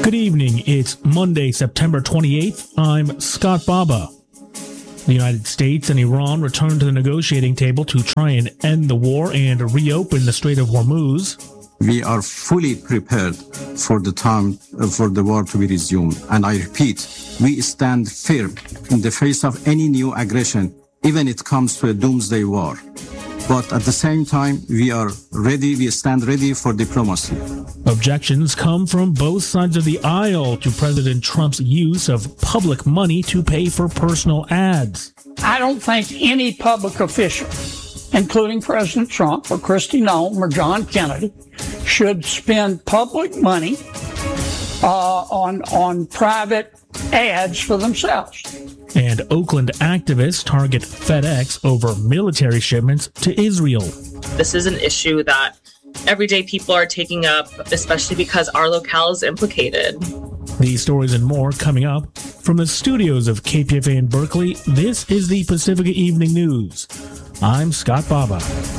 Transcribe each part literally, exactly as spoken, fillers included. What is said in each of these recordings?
Good evening. It's Monday, September twenty-eighth. I'm Scott Baba. The United States and Iran returned to the negotiating table to try and end the war and reopen the Strait of Hormuz. We are fully prepared for the time for the war to be resumed. And I repeat, we stand firm in the face of any new aggression, even if it comes to a doomsday war. But at the same time, we are ready, we stand ready for diplomacy. Objections come from both sides of the aisle to President Trump's use of public money to pay for personal ads. I don't think any public official, including President Trump or Kristi Noem or John Kennedy, should spend public money uh, on, on private ads for themselves. And Oakland activists target FedEx over military shipments to Israel. This is an issue that everyday people are taking up, especially because our locale is implicated. These stories and more coming up from the studios of K P F A in Berkeley. This is the Pacifica Evening News. I'm Scott Baba.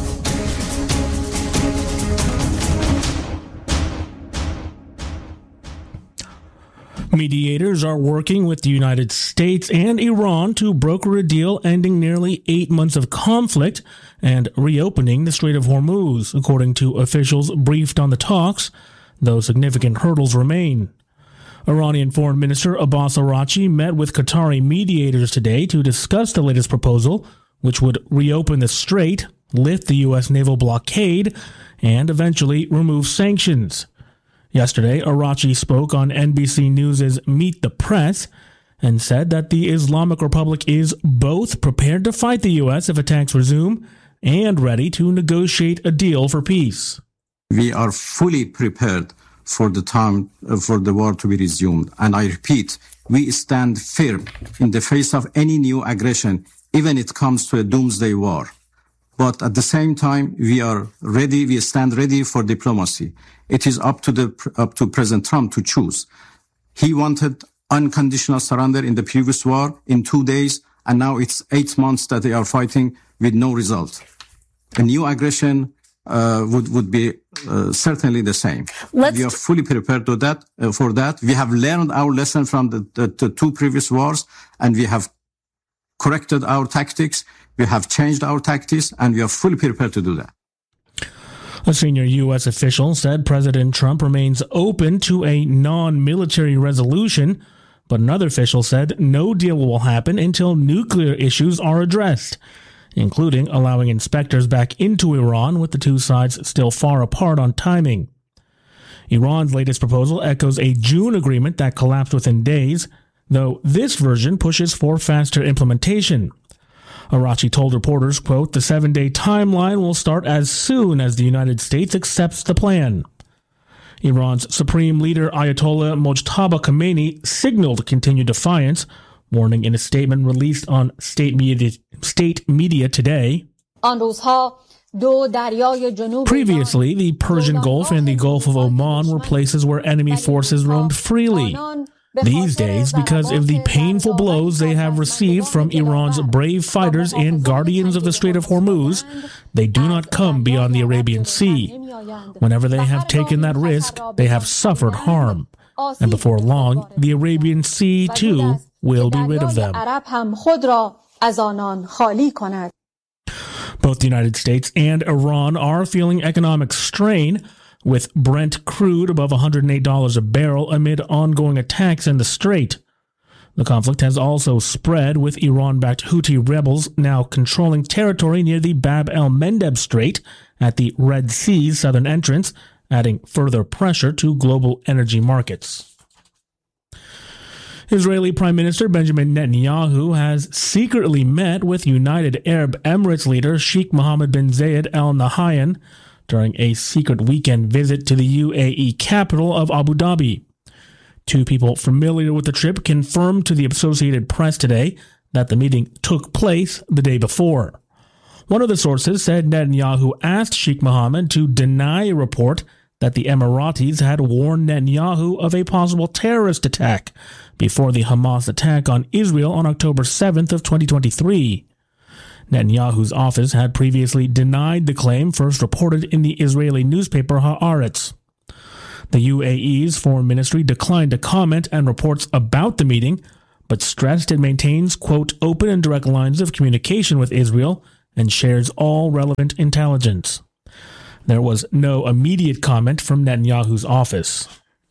Mediators are working with the United States and Iran to broker a deal ending nearly eight months of conflict and reopening the Strait of Hormuz, according to officials briefed on the talks, though significant hurdles remain. Iranian Foreign Minister Abbas Araghchi met with Qatari mediators today to discuss the latest proposal, which would reopen the strait, lift the U S naval blockade, and eventually remove sanctions. Yesterday, Araghchi spoke on N B C News' Meet the Press and said that the Islamic Republic is both prepared to fight the U S if attacks resume and ready to negotiate a deal for peace. We are fully prepared for the time for the war to be resumed. And I repeat, we stand firm in the face of any new aggression, even if it comes to a doomsday war. But at the same time, we are ready, we stand ready for diplomacy. It is up to the up to President Trump to choose. He wanted unconditional surrender in the previous war in two days, and now it's eight months that they are fighting with no result. A new aggression uh, would would be uh, certainly the same. Let's we are fully prepared to that uh, for that. We have learned our lesson from the, the, the two previous wars, and we have corrected our tactics. We have changed our tactics, and we are fully prepared to do that. A senior U S official said President Trump remains open to a non-military resolution, but another official said no deal will happen until nuclear issues are addressed, including allowing inspectors back into Iran, with the two sides still far apart on timing. Iran's latest proposal echoes a June agreement that collapsed within days, though this version pushes for faster implementation. Araghchi told reporters, quote, the seven-day timeline will start as soon as the United States accepts the plan. Iran's supreme leader Ayatollah Mojtaba Khamenei signaled continued defiance, warning in a statement released on state media, state media today. Previously, the Persian Gulf and the Gulf of Oman were places where enemy forces roamed freely. These days, because of the painful blows they have received from Iran's brave fighters and guardians of the Strait of Hormuz, they do not come beyond the Arabian Sea. Whenever they have taken that risk, they have suffered harm. And before long, the Arabian Sea, too, will be rid of them. Both the United States and Iran are feeling economic strain, with Brent crude above one hundred eight dollars a barrel amid ongoing attacks in the strait. The conflict has also spread, with Iran-backed Houthi rebels now controlling territory near the Bab el-Mandeb Strait at the Red Sea's southern entrance, adding further pressure to global energy markets. Israeli Prime Minister Benjamin Netanyahu has secretly met with United Arab Emirates leader Sheikh Mohammed bin Zayed Al Nahyan during a secret weekend visit to the U A E capital of Abu Dhabi. Two people familiar with the trip confirmed to the Associated Press today that the meeting took place the day before. One of the sources said Netanyahu asked Sheikh Mohammed to deny a report that the Emiratis had warned Netanyahu of a possible terrorist attack before the Hamas attack on Israel on October seventh of twenty twenty-three. Netanyahu's office had previously denied the claim first reported in the Israeli newspaper Haaretz. The U A E's foreign ministry declined to comment on reports about the meeting, but stressed it maintains, quote, open and direct lines of communication with Israel and shares all relevant intelligence. There was no immediate comment from Netanyahu's office.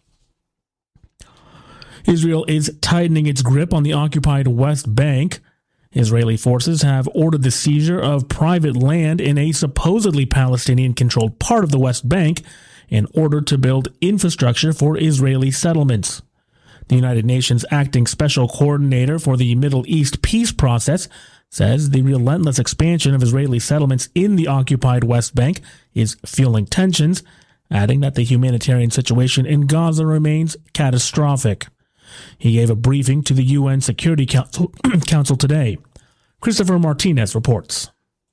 Israel is tightening its grip on the occupied West Bank. Israeli forces have ordered the seizure of private land in a supposedly Palestinian-controlled part of the West Bank in order to build infrastructure for Israeli settlements. The United Nations Acting Special Coordinator for the Middle East peace process says the relentless expansion of Israeli settlements in the occupied West Bank is fueling tensions, adding that the humanitarian situation in Gaza remains catastrophic. He gave a briefing to the U N Security Council, Council today. Christopher Martinez reports.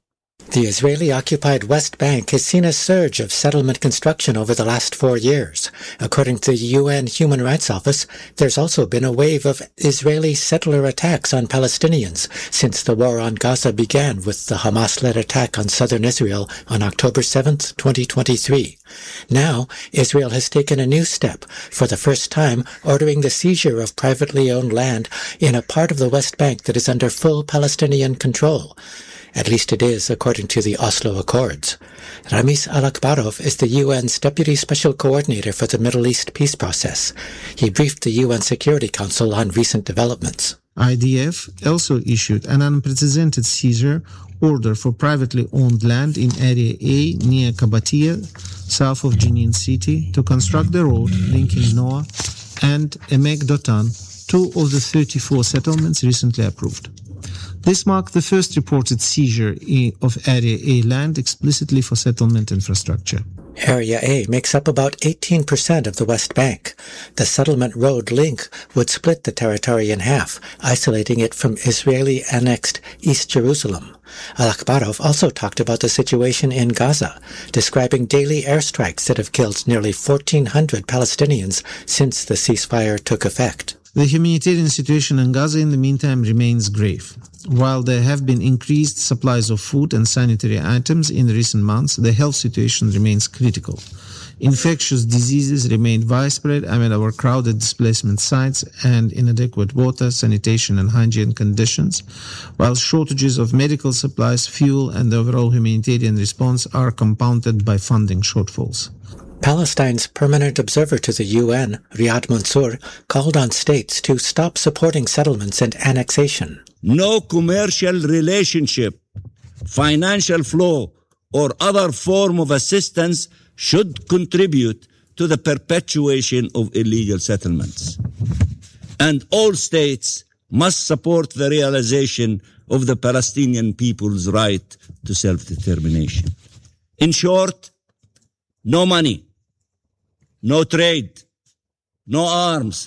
The Israeli-occupied West Bank has seen a surge of settlement construction over the last four years. According to the U N Human Rights Office, there's also been a wave of Israeli settler attacks on Palestinians since the war on Gaza began with the Hamas-led attack on southern Israel on October seventh, twenty twenty-three. Now, Israel has taken a new step, for the first time ordering the seizure of privately owned land in a part of the West Bank that is under full Palestinian control. At least it is, according to the Oslo Accords. Ramis Alakbarov is the U N's Deputy Special Coordinator for the Middle East peace process. He briefed the U N Security Council on recent developments. I D F also issued an unprecedented seizure order for privately owned land in Area A near Kabatia, south of Jenin City, to construct the road linking Noah and Emek Dotan, two of the thirty-four settlements recently approved. This marked the first reported seizure of Area A land explicitly for settlement infrastructure. Area A makes up about eighteen percent of the West Bank. The settlement road link would split the territory in half, isolating it from Israeli-annexed East Jerusalem. Al-Akbarov also talked about the situation in Gaza, describing daily airstrikes that have killed nearly fourteen hundred Palestinians since the ceasefire took effect. The humanitarian situation in Gaza in the meantime remains grave. While there have been increased supplies of food and sanitary items in recent months, the health situation remains critical. Infectious diseases remain widespread amid our crowded displacement sites and inadequate water, sanitation, and hygiene conditions, while shortages of medical supplies, fuel, and the overall humanitarian response are compounded by funding shortfalls. Palestine's permanent observer to the U N, Riyad Mansour, called on states to stop supporting settlements and annexation. No commercial relationship, financial flow, or other form of assistance should contribute to the perpetuation of illegal settlements. And all states must support the realization of the Palestinian people's right to self-determination. In short, no money, no trade, no arms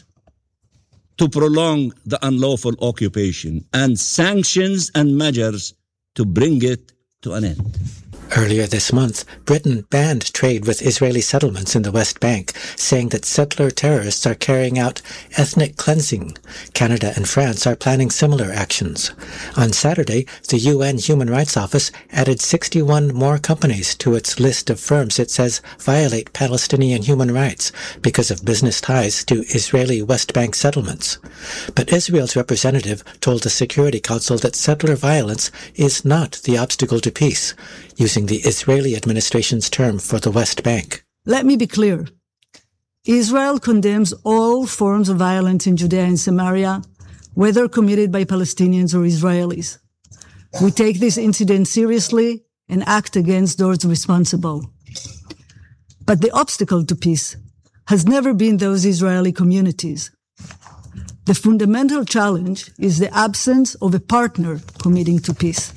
to prolong the unlawful occupation, and sanctions and measures to bring it to an end. Earlier this month, Britain banned trade with Israeli settlements in the West Bank, saying that settler terrorists are carrying out ethnic cleansing. Canada and France are planning similar actions. On Saturday, the U N Human Rights Office added sixty-one more companies to its list of firms it says violate Palestinian human rights because of business ties to Israeli West Bank settlements. But Israel's representative told the Security Council that settler violence is not the obstacle to peace, using the Israeli administration's term for the West Bank. Let me be clear. Israel condemns all forms of violence in Judea and Samaria, whether committed by Palestinians or Israelis. We take this incident seriously and act against those responsible. But the obstacle to peace has never been those Israeli communities. The fundamental challenge is the absence of a partner committing to peace.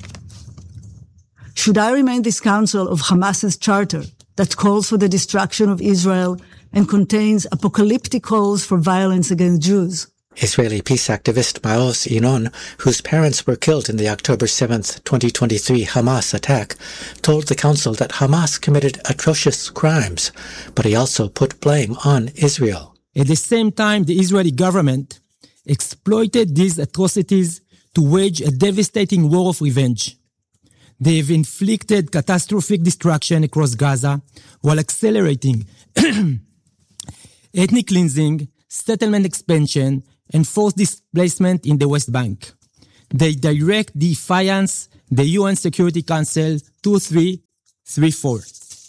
Should I remind this council of Hamas's charter that calls for the destruction of Israel and contains apocalyptic calls for violence against Jews? Israeli peace activist Maoz Inon, whose parents were killed in the October seventh, twenty twenty-three Hamas attack, told the council that Hamas committed atrocious crimes, but he also put blame on Israel. At the same time, the Israeli government exploited these atrocities to wage a devastating war of revenge. They have inflicted catastrophic destruction across Gaza while accelerating ethnic cleansing, settlement expansion, and forced displacement in the West Bank. They direct defiance the U N Security Council two three three four.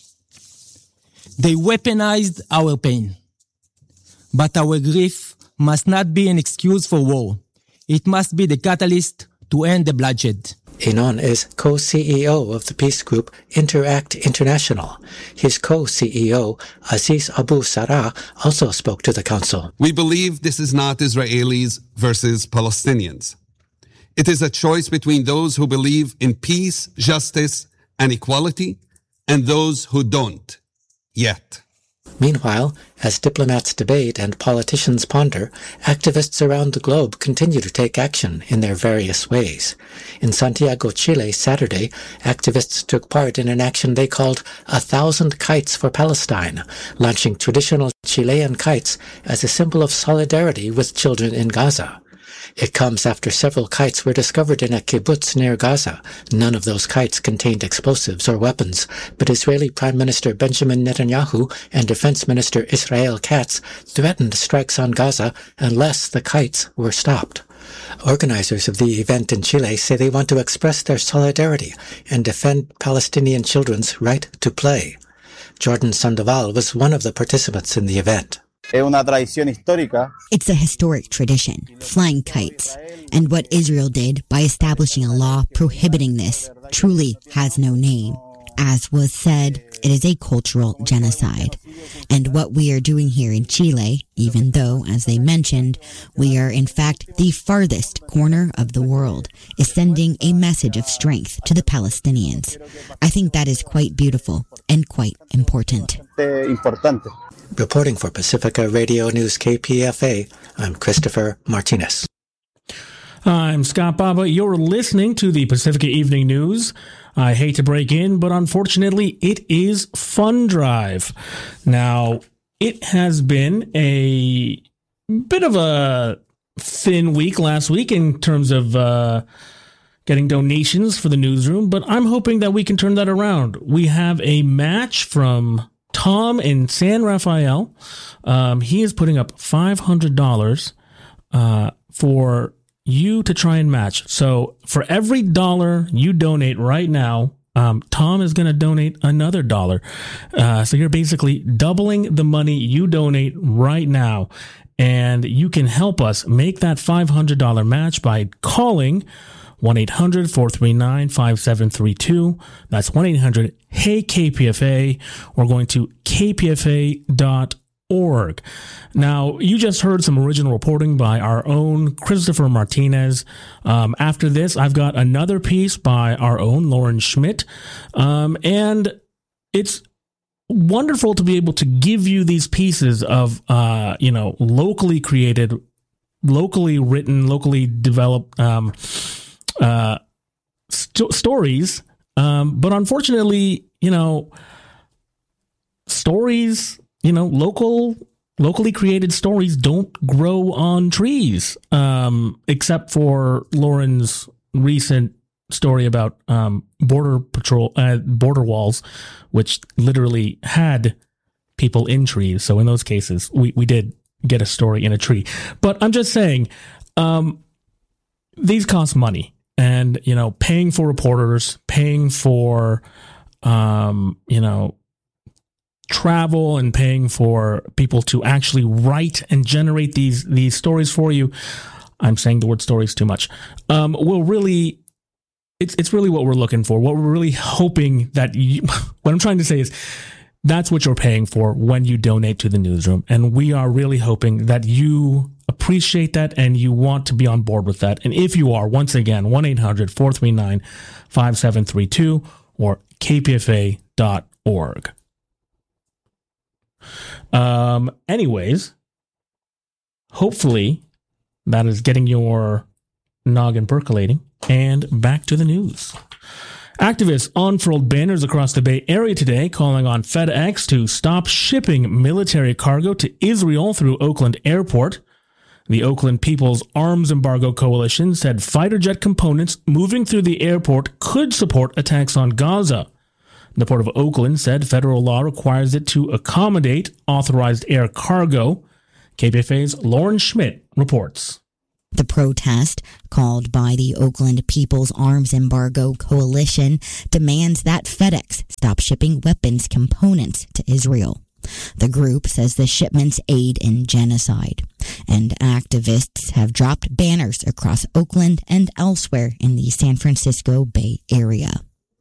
They weaponized our pain. But our grief must not be an excuse for war. It must be the catalyst to end the bloodshed. Inon is co-C E O of the peace group Interact International. His co-C E O, Aziz Abu Sarah, also spoke to the council. We believe this is not Israelis versus Palestinians. It is a choice between those who believe in peace, justice, and equality, and those who don't, yet. Meanwhile, as diplomats debate and politicians ponder, activists around the globe continue to take action in their various ways. In Santiago, Chile, Saturday, activists took part in an action they called A Thousand Kites for Palestine, launching traditional Chilean kites as a symbol of solidarity with children in Gaza. It comes after several kites were discovered in a kibbutz near Gaza. None of those kites contained explosives or weapons, but Israeli Prime Minister Benjamin Netanyahu and Defense Minister Israel Katz threatened strikes on Gaza unless the kites were stopped. Organizers of the event in Chile say they want to express their solidarity and defend Palestinian children's right to play. Jordan Sandoval was one of the participants in the event. It's a historic tradition, flying kites. And what Israel did by establishing a law prohibiting this truly has no name. As was said, it is a cultural genocide. And what we are doing here in Chile, even though, as they mentioned, we are in fact the farthest corner of the world, is sending a message of strength to the Palestinians. I think that is quite beautiful and quite important. Reporting for Pacifica Radio News K P F A, I'm Christopher Martinez. I'm Scott Baba. You're listening to the Pacifica Evening News. I hate to break in, but unfortunately, it is Fund Drive. Now, it has been a bit of a thin week last week in terms of uh, getting donations for the newsroom, but I'm hoping that we can turn that around. We have a match from Tom in San Rafael. Um, he is putting up five hundred dollars uh, for you to try and match. So for every dollar you donate right now, um, Tom is going to donate another dollar. Uh, so you're basically doubling the money you donate right now. And you can help us make that five hundred dollars match by calling one eight hundred, four three nine, five seven three two. That's one eight hundred, hey K P F A, or going to k p f a dot org. Now, you just heard some original reporting by our own Christopher Martinez. Um, after this, I've got another piece by our own Lauren Schmidt. Um, and it's wonderful to be able to give you these pieces of, uh, you know, locally created, locally written, locally developed um, uh, st- stories. Um, but unfortunately, you know, stories... You know, local, locally created stories don't grow on trees, um, except for Lauren's recent story about um, border patrol, uh, border walls, which literally had people in trees. So in those cases, we, we did get a story in a tree. But I'm just saying, um, these cost money, and you know, paying for reporters, paying for, um, you know. travel and paying for people to actually write and generate these these stories for you. I'm saying the word stories too much. Um, will really, it's it's really what we're looking for. What we're really hoping that you, what I'm trying to say is that's what you're paying for when you donate to the newsroom. And we are really hoping that you appreciate that and you want to be on board with that. And if you are, once again, one eight hundred, four three nine, five seven three two or k p f a dot org. Um, anyways, hopefully that is getting your noggin percolating. And back to the news. Activists unfurled banners across the Bay Area today calling on FedEx to stop shipping military cargo to Israel through Oakland Airport. The Oakland People's Arms Embargo Coalition said fighter jet components moving through the airport could support attacks on Gaza. The Port of Oakland said federal law requires it to accommodate authorized air cargo. K P F A's Lauren Schmidt reports. The protest, called by the Oakland People's Arms Embargo Coalition, demands that FedEx stop shipping weapons components to Israel. The group says the shipments aid in genocide, and activists have dropped banners across Oakland and elsewhere in the San Francisco Bay Area.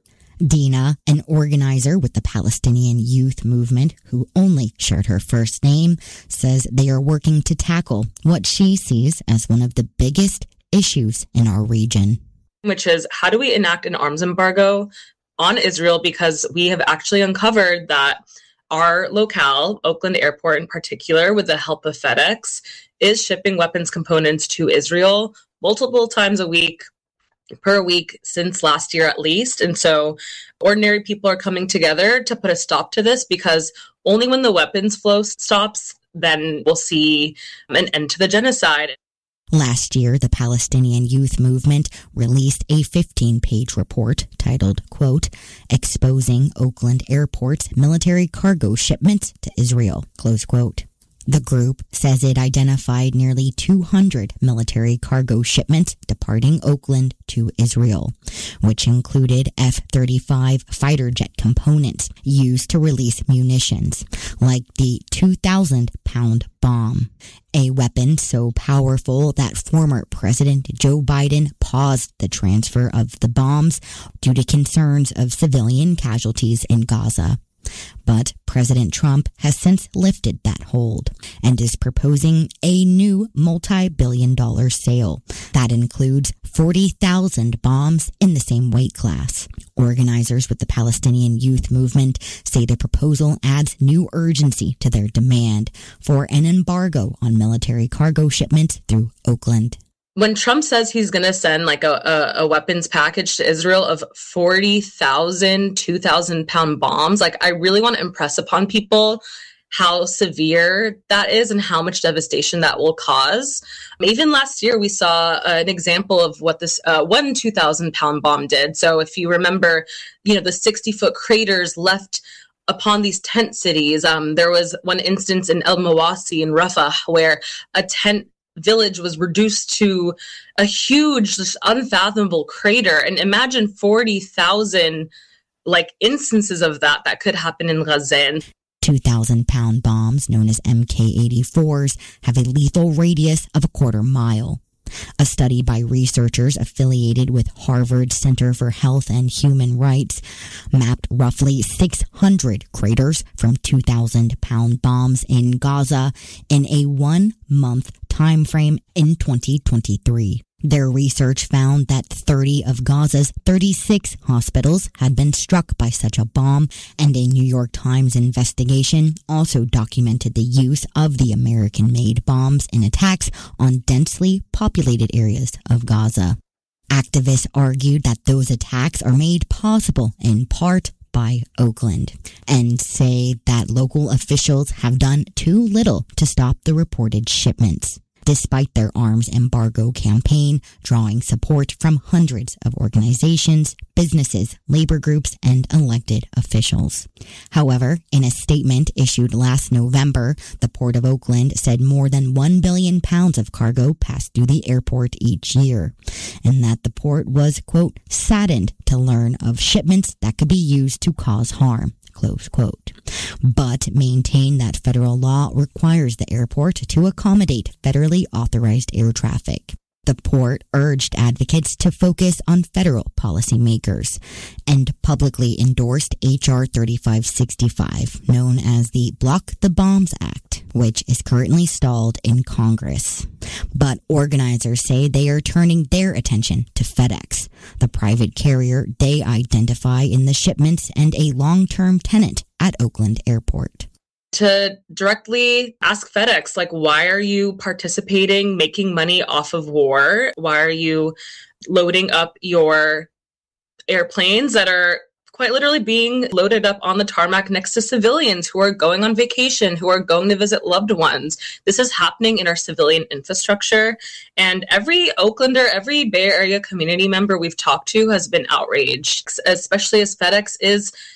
Dina, an organizer with the Palestinian Youth Movement, who only shared her first name, says they are working to tackle what she sees as one of the biggest issues in our region. Which is, how do we enact an arms embargo on Israel? Because we have actually uncovered that our locale, Oakland Airport in particular, with the help of FedEx, is shipping weapons components to Israel multiple times a week, per week since last year at least. And so ordinary people are coming together to put a stop to this, because only when the weapons flow stops, then we'll see an end to the genocide. Last year, the Palestinian Youth Movement released a fifteen-page report titled, quote, Exposing Oakland Airport's Military Cargo Shipments to Israel, close quote. The group says it identified nearly two hundred military cargo shipments departing Oakland to Israel, which included F thirty-five fighter jet components used to release munitions, like the two thousand pound bomb, a weapon so powerful that former President Joe Biden paused the transfer of the bombs due to concerns of civilian casualties in Gaza. But President Trump has since lifted that hold and is proposing a new multi-billion dollar sale that includes forty thousand bombs in the same weight class. Organizers with the Palestinian Youth Movement say the proposal adds new urgency to their demand for an embargo on military cargo shipments through Oakland. When Trump says he's going to send like a, a, a weapons package to Israel of forty thousand, two thousand pound bombs, like I really want to impress upon people how severe that is and how much devastation that will cause. Even last year, we saw uh, an example of what this uh, one two thousand pound bomb did. So if you remember, you know, the sixty foot craters left upon these tent cities. Um, there was one instance in El Mawasi in Rafah where a tent village was reduced to a huge, just unfathomable crater. And imagine forty thousand like instances of that that could happen in Gaza. two thousand pound bombs, known as M K eighty-fours, have a lethal radius of a quarter mile. A study by researchers affiliated with Harvard Center for Health and Human Rights mapped roughly six hundred craters from two thousand pound bombs in Gaza in a one-month time frame in twenty twenty-three. Their research found that thirty of Gaza's thirty-six hospitals had been struck by such a bomb, and a New York Times investigation also documented the use of the American-made bombs in attacks on densely populated areas of Gaza. Activists argued that those attacks are made possible in part by Oakland, and say that local officials have done too little to stop the reported shipments, despite their arms embargo campaign drawing support from hundreds of organizations, businesses, labor groups, and elected officials. However, in a statement issued last November, the Port of Oakland said more than one billion pounds of cargo passed through the airport each year, and that the port was, quote, saddened to learn of shipments that could be used to cause harm, close quote, but maintain that federal law requires the airport to accommodate federally authorized air traffic. The port urged advocates to focus on federal policymakers and publicly endorsed H R thirty-five sixty-five, known as the Block the Bombs Act, which is currently stalled in Congress. But organizers say they are turning their attention to FedEx, the private carrier they identify in the shipments and a long-term tenant at Oakland Airport. To directly ask FedEx, like, why are you participating, making money off of war? Why are you loading up your airplanes that are quite literally being loaded up on the tarmac next to civilians who are going on vacation, who are going to visit loved ones? This is happening in our civilian infrastructure. And every Oaklander, every Bay Area community member we've talked to has been outraged, especially as FedEx is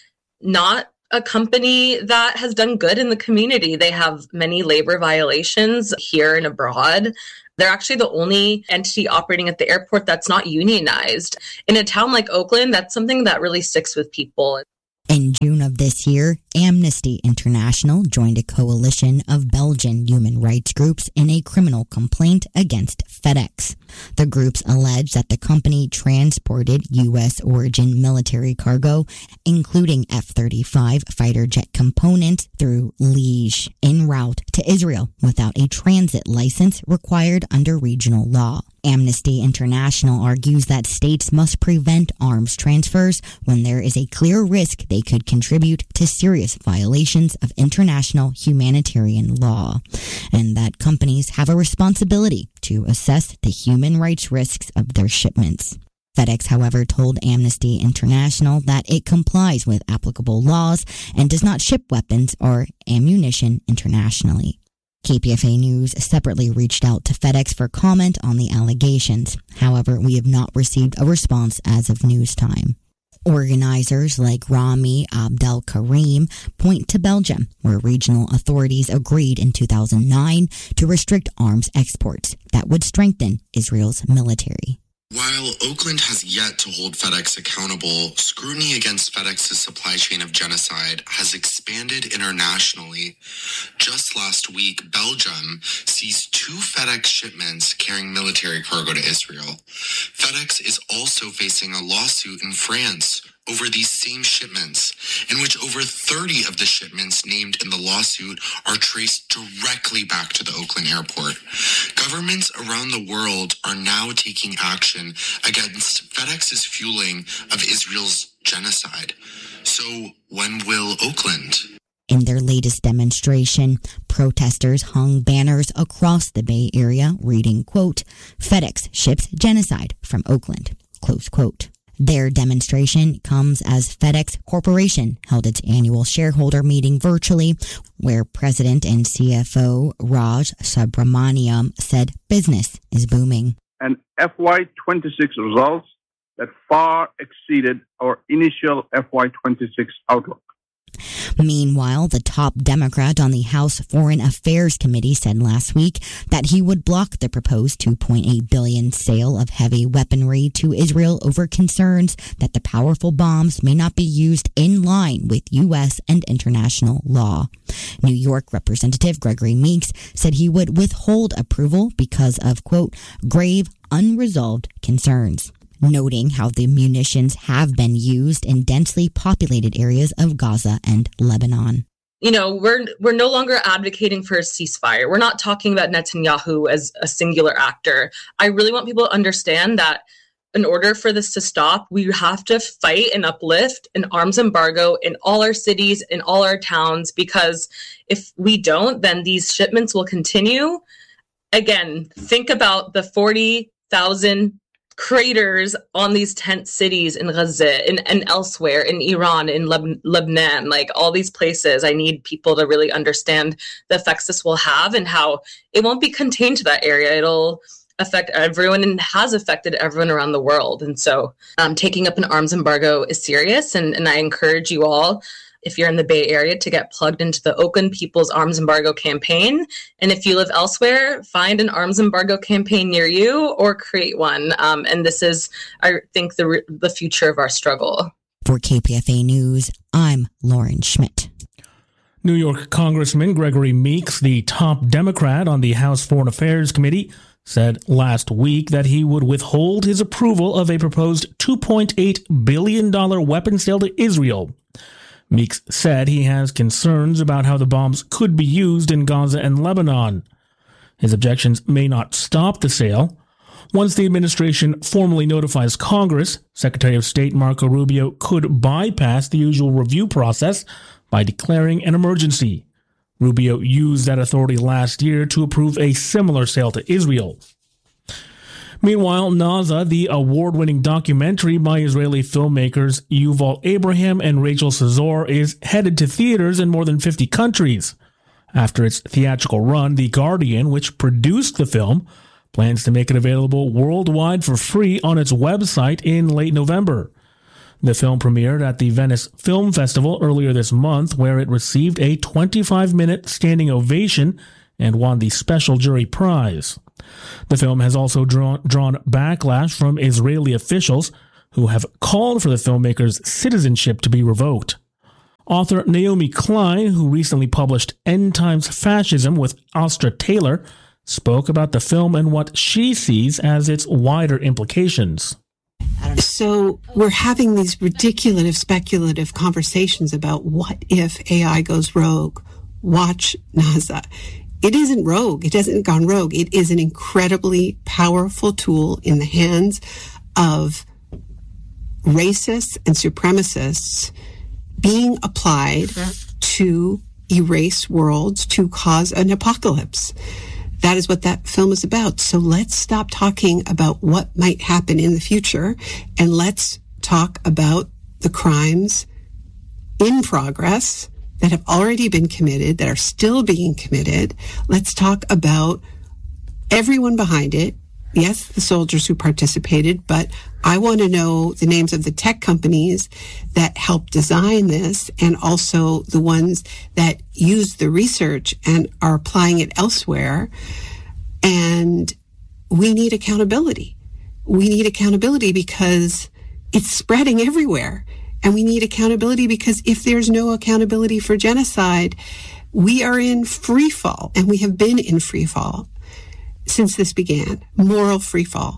not a company that has done good in the community. They have many labor violations here and abroad. They're actually the only entity operating at the airport that's not unionized. In a town like Oakland, that's something that really sticks with people. In June of this year, Amnesty International joined a coalition of Belgian human rights groups in a criminal complaint against FedEx. The groups allege that the company transported U S origin military cargo, including F thirty-five fighter jet components, through Liège en route to Israel without a transit license required under regional law. Amnesty International argues that states must prevent arms transfers when there is a clear risk they could contribute to serious violations of international humanitarian law, and that companies have a responsibility to assess the human rights risks of their shipments. FedEx, however, told Amnesty International that it complies with applicable laws and does not ship weapons or ammunition internationally. K P F A News separately reached out to FedEx for comment on the allegations. However, we have not received a response as of news time. Organizers like Rami Abdel Karim point to Belgium, where regional authorities agreed in two thousand nine to restrict arms exports that would strengthen Israel's military. While Oakland has yet to hold FedEx accountable, scrutiny against FedEx's supply chain of genocide has expanded internationally. Just last week, Belgium seized two FedEx shipments carrying military cargo to Israel. FedEx is also facing a lawsuit in France over these same shipments, in which over thirty of the shipments named in the lawsuit are traced directly back to the Oakland airport. Governments around the world are now taking action against FedEx's fueling of Israel's genocide. So when will Oakland? In their latest demonstration, protesters hung banners across the Bay Area reading, quote, FedEx ships genocide from Oakland, close quote. Their demonstration comes as FedEx Corporation held its annual shareholder meeting virtually, where President and C F O Raj Subramaniam said business is booming. And F Y twenty-six results that far exceeded our initial F Y twenty-six outlook. Meanwhile, the top Democrat on the House Foreign Affairs Committee said last week that he would block the proposed two point eight billion dollars sale of heavy weaponry to Israel over concerns that the powerful bombs may not be used in line with U S and international law. New York Representative Gregory Meeks said he would withhold approval because of, quote, grave unresolved concerns, noting how the munitions have been used in densely populated areas of Gaza and Lebanon. You know, we're we're no longer advocating for a ceasefire. We're not talking about Netanyahu as a singular actor. I really want people to understand that in order for this to stop, we have to fight and uplift an arms embargo in all our cities, in all our towns, because if we don't, then these shipments will continue. Again, think about the forty thousand craters on these tent cities in Gaza and, and elsewhere in Iran, in Leb- Lebanon, like all these places. I need people to really understand the effects this will have and how it won't be contained to that area. It'll affect everyone and has affected everyone around the world. And so um, taking up an arms embargo is serious. And, and I encourage you all, if you're in the Bay Area, to get plugged into the Oakland People's Arms Embargo Campaign. And if you live elsewhere, find an arms embargo campaign near you or create one. Um, and this is, I think, the re- the future of our struggle. For K P F A News, I'm Lauren Schmidt. New York Congressman Gregory Meeks, the top Democrat on the House Foreign Affairs Committee, said last week that he would withhold his approval of a proposed two point eight billion dollars weapon sale to Israel. Meeks said he has concerns about how the bombs could be used in Gaza and Lebanon. His objections may not stop the sale. Once the administration formally notifies Congress, Secretary of State Marco Rubio could bypass the usual review process by declaring an emergency. Rubio used that authority last year to approve a similar sale to Israel. Meanwhile, Naza, the award-winning documentary by Israeli filmmakers Yuval Abraham and Rachel Cazor, is headed to theaters in more than fifty countries. After its theatrical run, The Guardian, which produced the film, plans to make it available worldwide for free on its website in late November. The film premiered at the Venice Film Festival earlier this month, where it received a twenty-five minute standing ovation and won the Special Jury Prize. The film has also drawn, drawn backlash from Israeli officials who have called for the filmmaker's citizenship to be revoked. Author Naomi Klein, who recently published End Times Fascism with Astra Taylor, spoke about the film and what she sees as its wider implications. So we're having these ridiculous, speculative conversations about what if A I goes rogue. Watch NASA. It isn't rogue. It hasn't gone rogue. It is an incredibly powerful tool in the hands of racists and supremacists being applied to erase worlds, to cause an apocalypse. That is what that film is about. So let's stop talking about what might happen in the future, and let's talk about the crimes in progress that have already been committed, that are still being committed. Let's talk about everyone behind it. Yes, the soldiers who participated, but I want to know the names of the tech companies that helped design this, and also the ones that use the research and are applying it elsewhere. And we need accountability. We need accountability because it's spreading everywhere. And we need accountability because if there's no accountability for genocide, we are in free fall, and we have been in free fall since this began, moral free fall.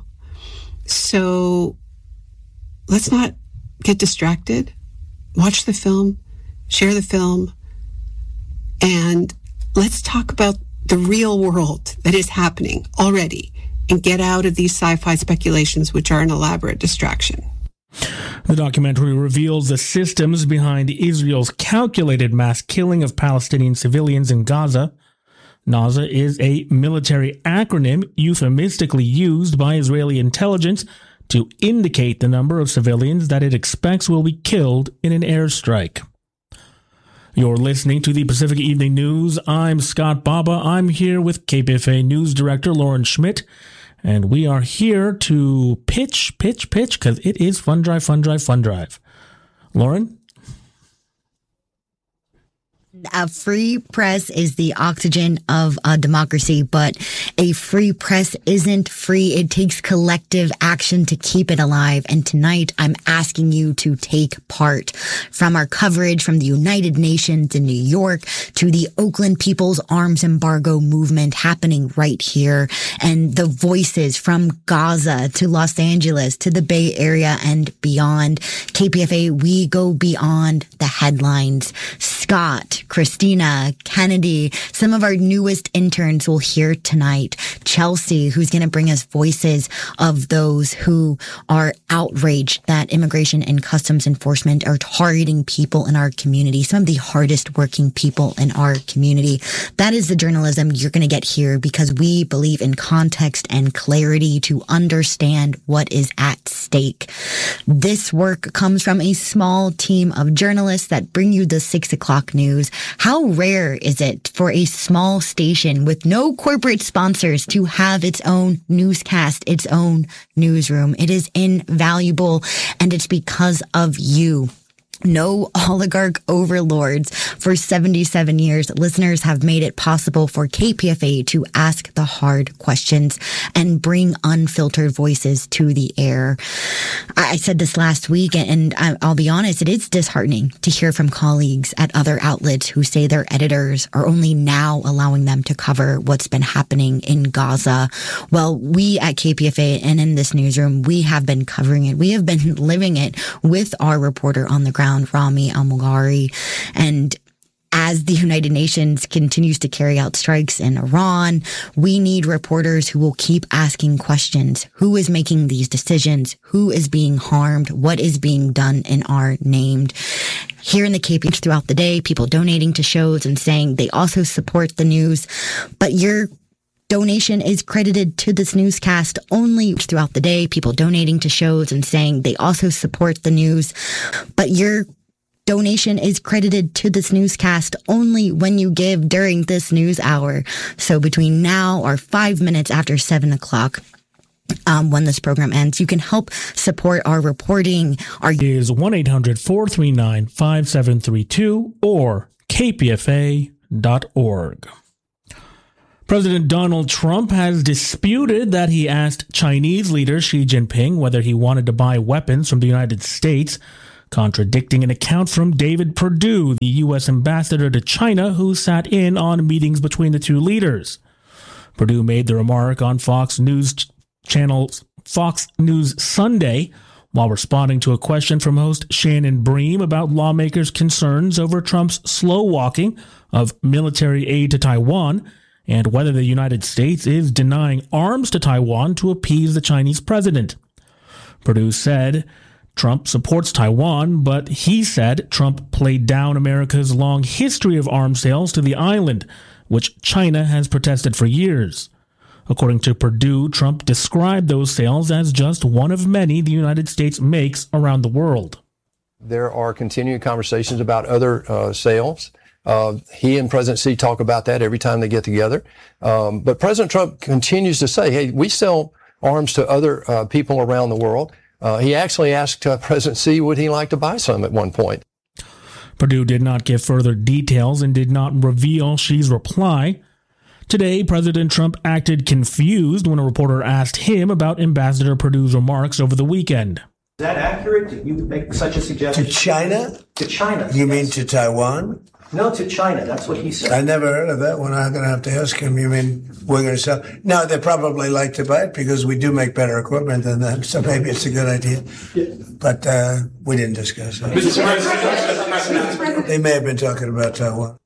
So let's not get distracted. Watch the film, share the film, and let's talk about the real world that is happening already and get out of these sci-fi speculations, which are an elaborate distraction. The documentary reveals the systems behind Israel's calculated mass killing of Palestinian civilians in Gaza. NASA is a military acronym euphemistically used by Israeli intelligence to indicate the number of civilians that it expects will be killed in an airstrike. You're listening to the Pacific Evening News. I'm Scott Baba. I'm here with K P F A News Director Lauren Schmidt, and we are here to pitch, pitch, pitch, because it is Fund Drive, Fund Drive, Fund Drive. Lauren? A free press is the oxygen of a democracy, but a free press isn't free. It takes collective action to keep it alive. And tonight, I'm asking you to take part. From our coverage from the United Nations in New York to the Oakland People's Arms Embargo movement happening right here, and the voices from Gaza to Los Angeles to the Bay Area and beyond. K P F A, we go beyond the headlines. Scott, Christina, Kennedy, some of our newest interns will hear tonight. Chelsea, who's going to bring us voices of those who are outraged that immigration and customs enforcement are targeting people in our community, some of the hardest working people in our community. That is the journalism you're going to get here, because we believe in context and clarity to understand what is at stake. This work comes from a small team of journalists that bring you the six o'clock news. How rare is it for a small station with no corporate sponsors to have its own newscast, its own newsroom? It is invaluable, and it's because of you. No oligarch overlords. For seventy-seven years, listeners have made it possible for K P F A to ask the hard questions and bring unfiltered voices to the air. I said this last week, and I'll be honest, it is disheartening to hear from colleagues at other outlets who say their editors are only now allowing them to cover what's been happening in Gaza. Well, we at K P F A and in this newsroom, we have been covering it. We have been living it with our reporter on the ground, Rami Al-Mughari. And as the United Nations continues to carry out strikes in Iran, we need reporters who will keep asking questions. Who is making these decisions? Who is being harmed? What is being done in our name? Here in the K P H throughout the day, people donating to shows and saying they also support the news, but your donation is credited to this newscast only throughout the day, people donating to shows and saying they also support the news, but your donation is credited to this newscast only when you give during this news hour. So between now or five minutes after seven o'clock, Um, when this program ends. You can help support our reporting. Our is one eight hundred four three nine five seven three two or k p f a dot org. President Donald Trump has disputed that he asked Chinese leader Xi Jinping whether he wanted to buy weapons from the United States, contradicting an account from David Perdue, the U S ambassador to China, who sat in on meetings between the two leaders. Perdue made the remark on Fox News Channel Fox News Sunday while responding to a question from host Shannon Bream about lawmakers' concerns over Trump's slow walking of military aid to Taiwan and whether the United States is denying arms to Taiwan to appease the Chinese president. Perdue said Trump supports Taiwan, but he said Trump played down America's long history of arms sales to the island, which China has protested for years. According to Perdue, Trump described those sales as just one of many the United States makes around the world. There are continuing conversations about other uh, sales. Uh, he and President Xi talk about that every time they get together. Um, but President Trump continues to say, hey, we sell arms to other uh, people around the world. Uh, he actually asked uh, President Xi, would he like to buy some at one point? Perdue did not give further details and did not reveal Xi's reply. Today, President Trump acted confused when a reporter asked him about Ambassador Perdue's remarks over the weekend. Is that accurate? Did you make such a suggestion? To China? To China. You yes. mean to Taiwan? No, to China. That's what he said. I never heard of that one. I'm going to have to ask him. You mean we're going to sell? No, they probably like to buy it because we do make better equipment than them. So maybe it's a good idea. Yeah. But uh, we didn't discuss it. Mister President. They may have been talking about Taiwan.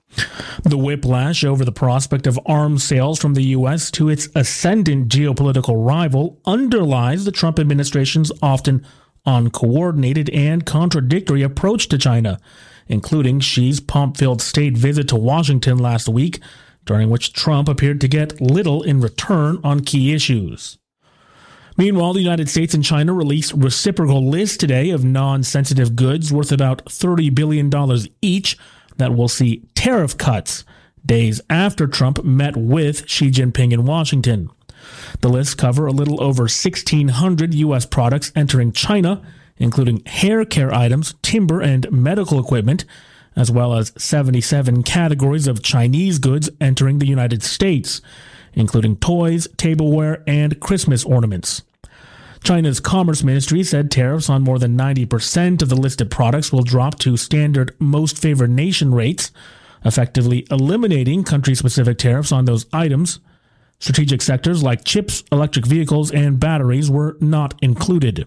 The whiplash over the prospect of arms sales from the U S to its ascendant geopolitical rival underlies the Trump administration's often uncoordinated and contradictory approach to China, including Xi's pomp-filled state visit to Washington last week, during which Trump appeared to get little in return on key issues. Meanwhile, the United States and China released reciprocal lists today of non-sensitive goods worth about thirty billion dollars each that will see tariff cuts days after Trump met with Xi Jinping in Washington. The lists cover a little over sixteen hundred U S products entering China, including hair care items, timber, and medical equipment, as well as seventy-seven categories of Chinese goods entering the United States, including toys, tableware, and Christmas ornaments. China's Commerce Ministry said tariffs on more than ninety percent of the listed products will drop to standard most favored nation rates, effectively eliminating country-specific tariffs on those items. Strategic sectors like chips, electric vehicles, and batteries were not included.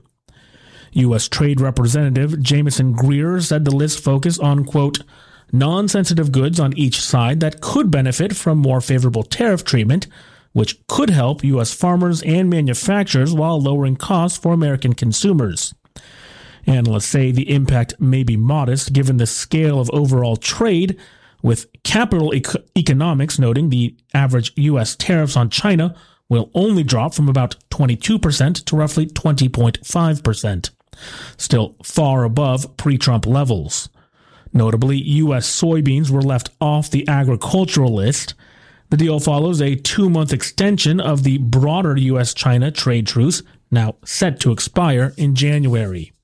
U S Trade Representative Jameson Greer said the list focused on, quote, non-sensitive goods on each side that could benefit from more favorable tariff treatment, which could help U S farmers and manufacturers while lowering costs for American consumers. Analysts say the impact may be modest given the scale of overall trade, with Capital Ec- Economics noting the average U S tariffs on China will only drop from about twenty-two percent to roughly twenty point five percent, still far above pre-Trump levels. Notably, U S soybeans were left off the agricultural list. The deal follows a two-month extension of the broader U S China trade truce, now set to expire in January.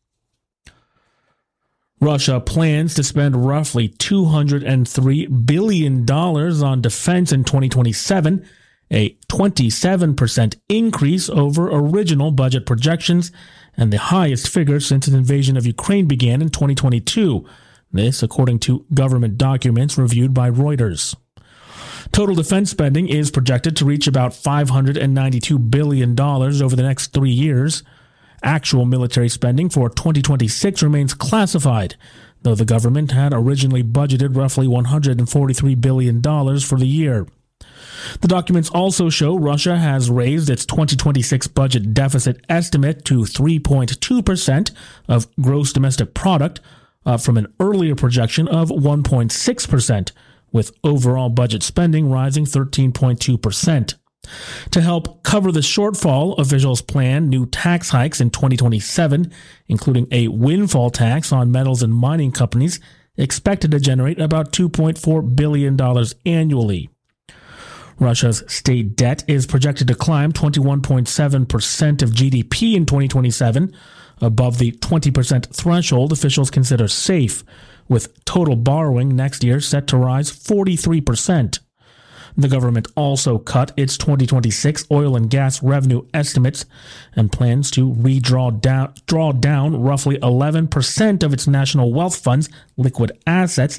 Russia plans to spend roughly two hundred three billion dollars on defense in twenty twenty-seven, a twenty-seven percent increase over original budget projections and the highest figure since an invasion of Ukraine began in twenty twenty-two. This, according to government documents reviewed by Reuters. Total defense spending is projected to reach about five hundred ninety-two billion dollars over the next three years. Actual military spending for twenty twenty-six remains classified, though the government had originally budgeted roughly one hundred forty-three billion dollars for the year. The documents also show Russia has raised its twenty twenty-six budget deficit estimate to three point two percent of gross domestic product, up from an earlier projection of one point six percent, with overall budget spending rising thirteen point two percent. To help cover the shortfall, officials plan new tax hikes in twenty twenty-seven, including a windfall tax on metals and mining companies expected to generate about two point four billion dollars annually. Russia's state debt is projected to climb twenty-one point seven percent of G D P in twenty twenty-seven, above the twenty percent threshold officials consider safe, with total borrowing next year set to rise forty-three percent. The government also cut its twenty twenty-six oil and gas revenue estimates and plans to redraw down, draw down roughly eleven percent of its national wealth fund's liquid assets